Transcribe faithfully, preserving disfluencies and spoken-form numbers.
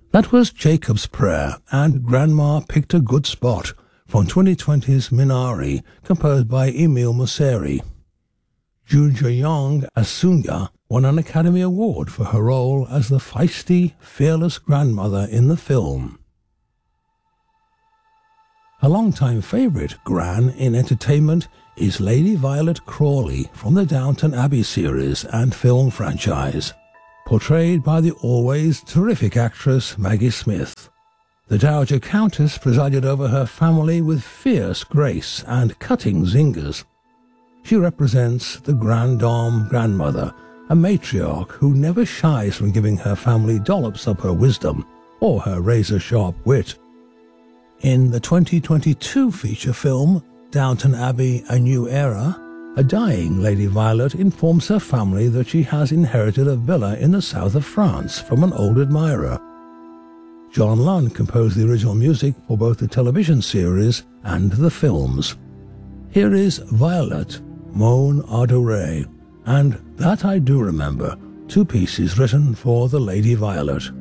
That was Jacob's Prayer and Grandma Picked a Good Spot from twenty twenty's Minari, composed by Emile Mosseri. Ju Jeong as Sunya won an Academy Award for her role as the feisty, fearless grandmother in the film. A longtime favourite Gran in entertainment is Lady Violet Crawley from the Downton Abbey series and film franchise, portrayed by the always terrific actress Maggie Smith. The Dowager Countess presided over her family with fierce grace and cutting zingers. She represents the Grande Dame grandmother, a matriarch who never shies from giving her family dollops of her wisdom or her razor-sharp wit. In the twenty twenty-two feature film Downton Abbey: A New Era, a dying Lady Violet informs her family that she has inherited a villa in the south of France from an old admirer. John Lunn composed the original music for both the television series and the films. Here is Violet, Mon Adorée, and That I Do Remember, two pieces written for the Lady Violet.